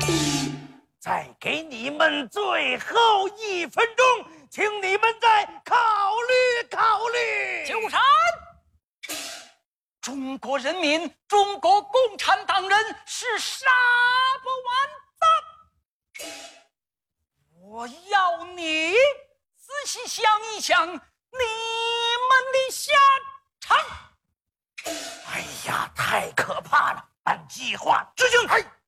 再给你们最后1分钟，请你们再考虑考虑。 九山，中国人民，中国共产党人是杀不完的。我要你仔细想一想你们的下场。 哎呀，太可怕了！按计划执行。